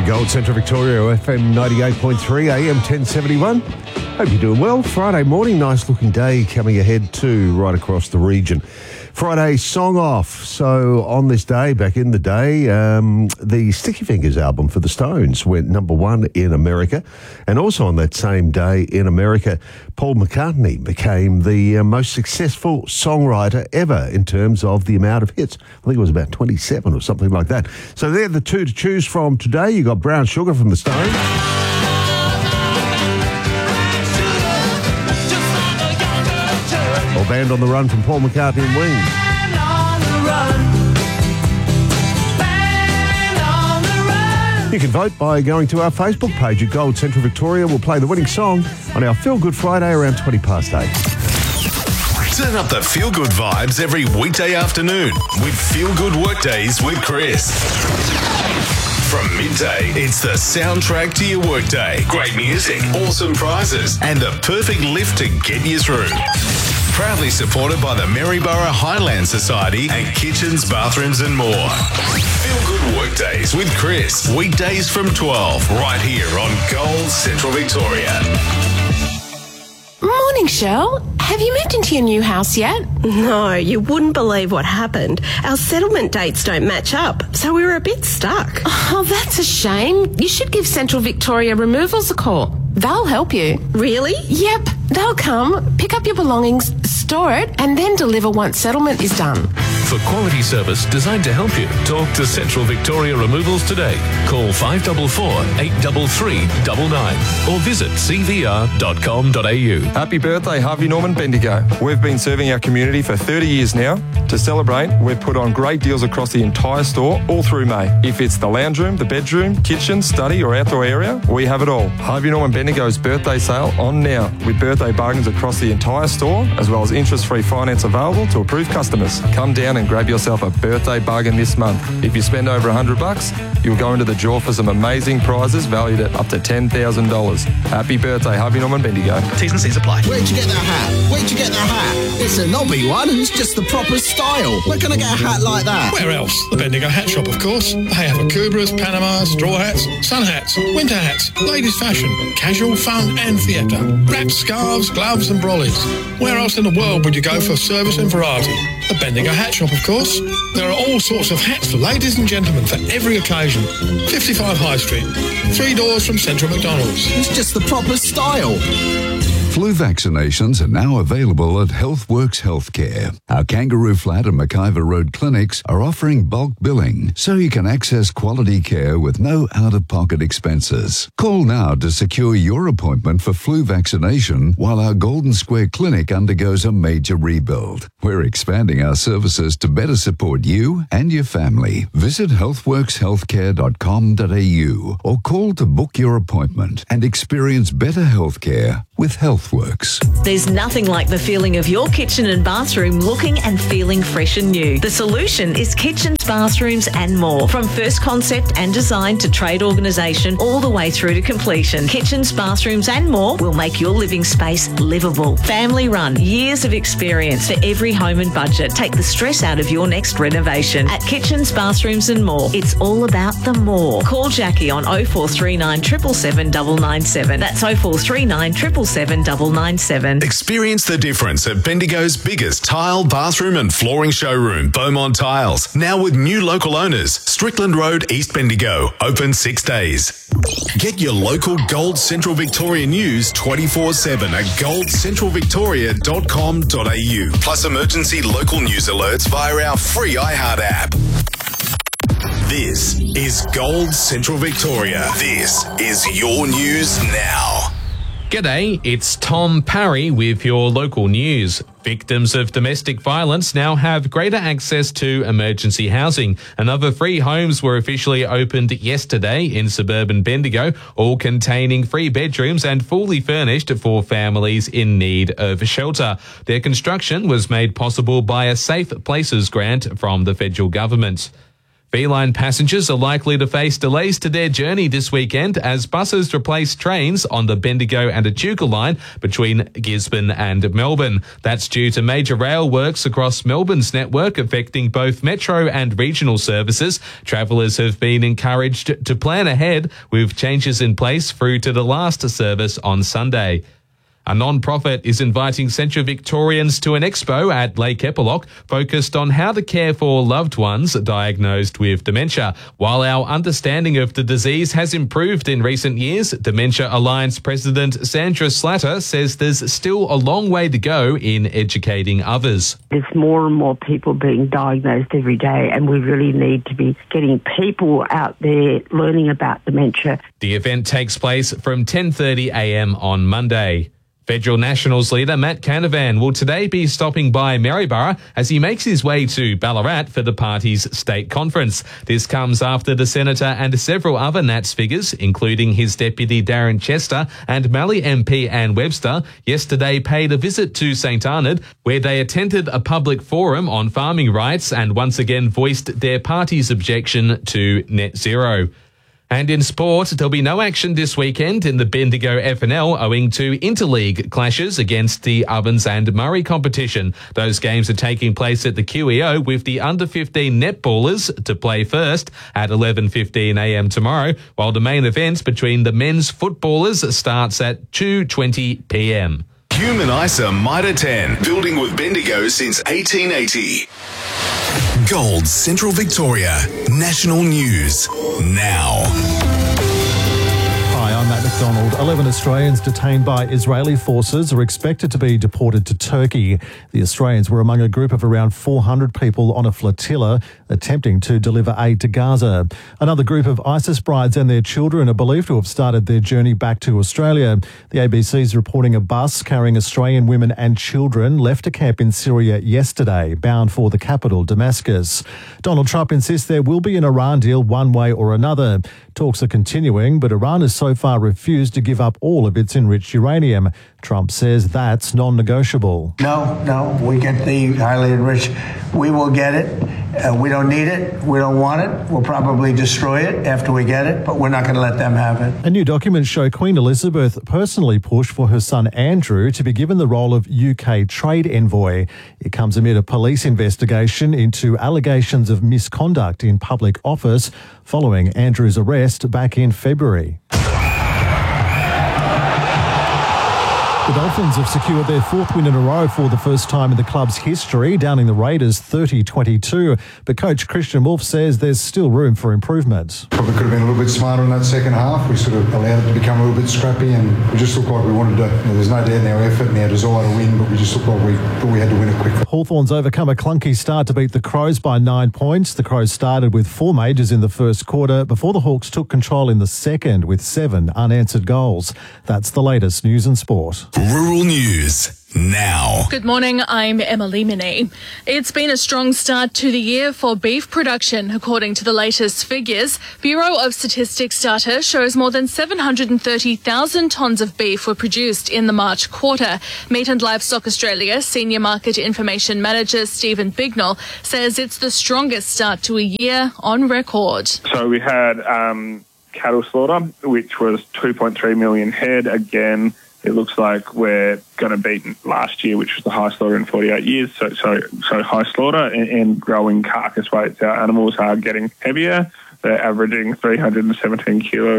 Gold Central Victoria, FM 98.3, AM 1071. Hope you're doing well. Friday morning, nice looking day coming ahead too, right across the region. Friday song off. So on this day, back in the day, the Sticky Fingers album for the Stones went number one in America. And also on that same day in America, Paul McCartney became the most successful songwriter ever in terms of the amount of hits. I think it was about 27 or something like that. So they're the two to choose from today. You got Brown Sugar from the Stones. Or Band on the Run from Paul McCartney and Wings. You can vote by going to our Facebook page at Gold Central Victoria. We'll play the winning song on our Feel Good Friday around 20 past 8. Turn up the Feel Good vibes every weekday afternoon with Feel Good Workdays with Chris. From midday, it's the soundtrack to your workday. Great music, awesome prizes, and the perfect lift to get you through. Proudly supported by the Maryborough Highland Society and Kitchens, Bathrooms and More. Feel Good Workdays with Chris. Weekdays from 12, right here on Gold Central Victoria. Morning, Shell. Have you moved into your new house yet? No, you wouldn't believe what happened. Our settlement dates don't match up, so we were a bit stuck. Oh, that's a shame. You should give Central Victoria Removals a call. They'll help you. Really? Yep. They'll come, pick up your belongings, store it, and then deliver once settlement is done. For quality service designed to help you, talk to Central Victoria Removals today. Call 544 833 99 or visit cvr.com.au. Happy birthday, Harvey Norman Bendigo. We've been serving our community for 30 years now. To celebrate, we've put on great deals across the entire store all through May. If it's the lounge room, the bedroom, kitchen, study or outdoor area, we have it all. Harvey Norman Bendigo's birthday sale on now with birthday bargains across the entire store as well as interest-free finance available to approved customers. Come down and grab yourself a birthday bargain this month. If you spend over $100, you'll go into the draw for some amazing prizes valued at up to $10,000. Happy birthday, Harvey Norman Bendigo. T's and C's apply. Where'd you get that hat? Where'd you get that hat? It's a knobby one and it's just the proper style. Where can I get a hat like that? Where else? The Bendigo Hat Shop, of course. They have Akubras, Panamas, straw hats, sun hats, winter hats, ladies' fashion, casual, fun and theatre, wraps, scarves, gloves and brollies. Where else in the world would you go for service and variety? The Bendigo Hat Shop, of course. There are all sorts of hats for ladies and gentlemen for every occasion. 55 High Street, 3 doors from Central McDonald's. It's just the proper style. Flu vaccinations are now available at HealthWorks Healthcare. Our Kangaroo Flat and McIver Road clinics are offering bulk billing, so you can access quality care with no out-of-pocket expenses. Call now to secure your appointment for flu vaccination while our Golden Square Clinic undergoes a major rebuild. We're expanding our services to better support you and your family. Visit healthworkshealthcare.com.au or call to book your appointment and experience better healthcare with HealthWorks. There's nothing like the feeling of your kitchen and bathroom looking and feeling fresh and new. The solution is Kitchens, Bathrooms and More. From first concept and design to trade organisation all the way through to completion, Kitchens, Bathrooms and More will make your living space livable. Family run, years of experience for every home and budget. Take the stress out of your next renovation. At Kitchens, Bathrooms and More, it's all about the more. Call Jackie on 0439 777 997. That's 0439 777 997. Experience the difference at Bendigo's biggest tile, bathroom and flooring showroom, Beaumont Tiles. Now with new local owners, Strickland Road, East Bendigo, open 6 days. Get your local Gold Central Victoria news 24/7 at goldcentralvictoria.com.au. Plus emergency local news alerts via our free iHeart app. This is Gold Central Victoria. This is your news now. G'day, it's Tom Parry with your local news. Victims of domestic violence now have greater access to emergency housing. Another 3 homes were officially opened yesterday in suburban Bendigo, all containing 3 bedrooms and fully furnished for families in need of shelter. Their construction was made possible by a Safe Places grant from the federal government. Feline passengers are likely to face delays to their journey this weekend as buses replace trains on the Bendigo and Echuca line between Gisborne and Melbourne. That's due to major rail works across Melbourne's network affecting both metro and regional services. Travellers have been encouraged to plan ahead with changes in place through to the last service on Sunday. A non-profit is inviting Central Victorians to an expo at Lake Eppalock focused on how to care for loved ones diagnosed with dementia. While our understanding of the disease has improved in recent years, Dementia Alliance President Sandra Slatter says there's still a long way to go in educating others. There's more and more people being diagnosed every day, and we really need to be getting people out there learning about dementia. The event takes place from 10:30 a.m. on Monday. Federal Nationals leader Matt Canavan will today be stopping by Maryborough as he makes his way to Ballarat for the party's state conference. This comes after the senator and several other Nats figures, including his deputy Darren Chester and Mallee MP Ann Webster, yesterday paid a visit to St Arnaud, where they attended a public forum on farming rights and once again voiced their party's objection to net zero. And in sport, there'll be no action this weekend in the Bendigo FNL owing to interleague clashes against the Ovens and Murray competition. Those games are taking place at the QEO with the under-15 netballers to play first at 11:15 a.m. tomorrow, while the main event between the men's footballers starts at 2:20 p.m. Human ISA Mitre 10, building with Bendigo since 1880. Gold Central Victoria, National News, now. Hi, I'm Matt McDonald. 11 Australians detained by Israeli forces are expected to be deported to Turkey. The Australians were among a group of around 400 people on a flotilla attempting to deliver aid to Gaza. Another group of ISIS brides and their children are believed to have started their journey back to Australia. The ABC is reporting a bus carrying Australian women and children left a camp in Syria yesterday, bound for the capital, Damascus. Donald Trump insists there will be an Iran deal one way or another. Talks are continuing, but Iran has so far refused to give up all of its enriched uranium. Trump says that's non-negotiable. No, we get the highly enriched. We will get it. We don't need it. We don't want it. We'll probably destroy it after we get it, but we're not going to let them have it. A new documents show Queen Elizabeth personally pushed for her son Andrew to be given the role of UK trade envoy. It comes amid a police investigation into allegations of misconduct in public office following Andrew's arrest back in February. The Dolphins have secured their fourth win in a row for the first time in the club's history, downing the Raiders 30-22. But coach Christian Wolf says there's still room for improvement. Probably could have been a little bit smarter in that second half. We sort of allowed it to become a little bit scrappy, and we just looked like we wanted to, there's no doubt in our effort and our desire to win, but we just looked like we had to win it quickly. Hawthorn's overcome a clunky start to beat the Crows by 9 points. The Crows started with 4 majors in the first quarter before the Hawks took control in the second with 7 unanswered goals. That's the latest news and sport. Rural News now. Good morning, I'm Emily Minnie. It's been a strong start to the year for beef production. According to the latest figures, Bureau of Statistics data shows more than 730,000 tonnes of beef were produced in the March quarter. Meat and Livestock Australia Senior Market Information Manager Stephen Bignell says it's the strongest start to a year on record. So we had cattle slaughter, which was 2.3 million head. Again, it looks like we're going to beat last year, which was the highest slaughter in 48 years. So high slaughter and growing carcass weights. Our animals are getting heavier. They're averaging 317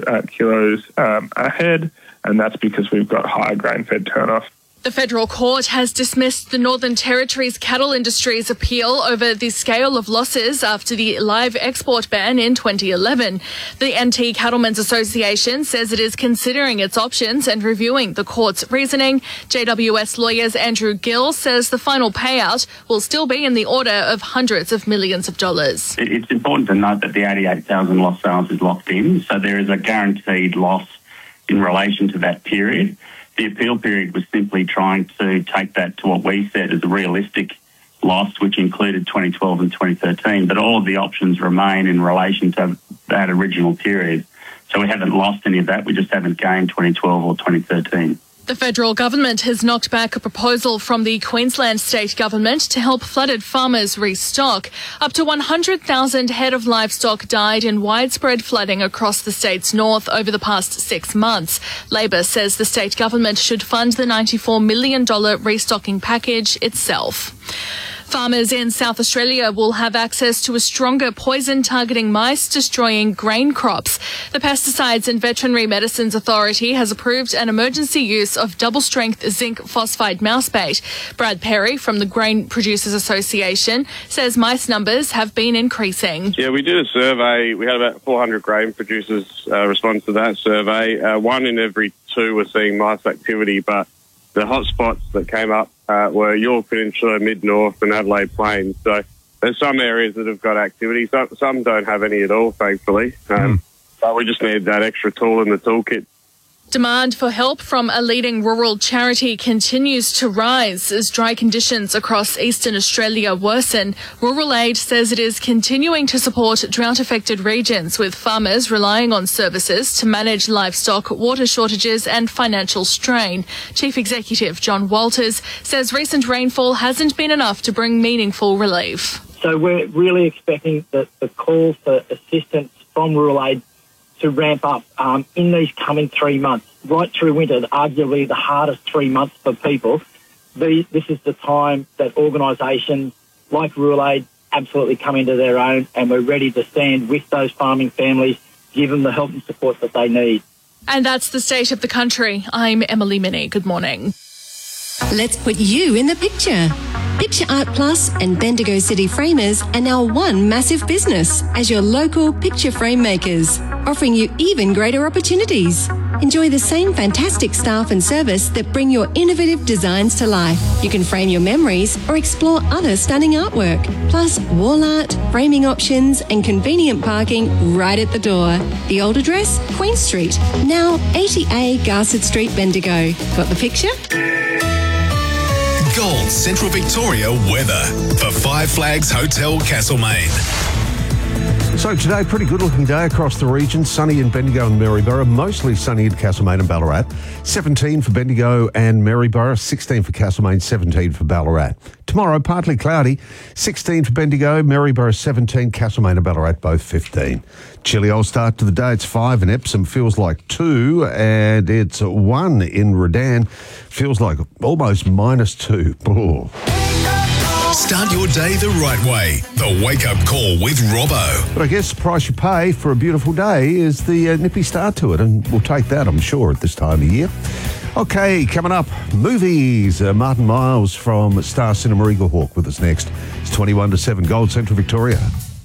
kilos a head, and that's because we've got higher grain-fed turnoff. The federal court has dismissed the Northern Territory's cattle industry's appeal over the scale of losses after the live export ban in 2011. The NT Cattlemen's Association says it is considering its options and reviewing the court's reasoning. JWS lawyers Andrew Gill says the final payout will still be in the order of hundreds of millions of dollars. It's important to note that the 88,000 lost sales is locked in, so there is a guaranteed loss in relation to that period. The appeal period was simply trying to take that to what we said is a realistic loss, which included 2012 and 2013. But all of the options remain in relation to that original period. So we haven't lost any of that. We just haven't gained 2012 or 2013. The federal government has knocked back a proposal from the Queensland state government to help flooded farmers restock. Up to 100,000 head of livestock died in widespread flooding across the state's north over the past 6 months. Labor says the state government should fund the $94 million restocking package itself. Farmers in South Australia will have access to a stronger poison targeting mice destroying grain crops. The Pesticides and Veterinary Medicines Authority has approved an emergency use of double-strength zinc phosphide mouse bait. Brad Perry from the Grain Producers Association says mice numbers have been increasing. Yeah, we did a survey. We had about 400 grain producers respond to that survey. 1 in every 2 were seeing mice activity, but the hotspots that came up were Yorke Peninsula, Mid-North and Adelaide Plains. So there's some areas that have got activity. Some don't have any at all, thankfully. But we just need that extra tool in the toolkit. Demand for help from a leading rural charity continues to rise as dry conditions across eastern Australia worsen. Rural Aid says it is continuing to support drought-affected regions, with farmers relying on services to manage livestock, water shortages and financial strain. Chief Executive John Walters says recent rainfall hasn't been enough to bring meaningful relief. So we're really expecting that the call for assistance from Rural Aid to ramp up in these coming 3 months, right through winter, arguably the hardest 3 months for people. This is the time that organisations like Rural Aid absolutely come into their own, and we're ready to stand with those farming families, give them the help and support that they need. And that's the state of the country. I'm Emily Minnie. Good morning. Let's put you in the picture. Picture Art Plus and Bendigo City Framers are now one massive business as your local picture frame makers, offering you even greater opportunities. Enjoy the same fantastic staff and service that bring your innovative designs to life. You can frame your memories or explore other stunning artwork, plus wall art, framing options and convenient parking right at the door. The old address, Queen Street, now 80A Garsed Street, Bendigo. Got the picture? Gold Central Victoria weather for Five Flags Hotel Castlemaine. So today, pretty good looking day across the region. Sunny in Bendigo and Maryborough, mostly sunny in Castlemaine and Ballarat. 17 for Bendigo and Maryborough, 16 for Castlemaine, 17 for Ballarat. Tomorrow, partly cloudy, 16 for Bendigo, Maryborough 17, Castlemaine and Ballarat both 15. Chilly old start to the day. It's 5 in Epsom, feels like 2, and it's 1 in Redan, feels like almost -2. Oh. Start your day the right way. The Wake Up Call with Robbo. But I guess the price you pay for a beautiful day is the nippy start to it, and we'll take that, I'm sure, at this time of year. Okay, coming up, movies. Martin Miles from Star Cinema Eaglehawk with us next. It's 21 to 7, Gold Central Victoria.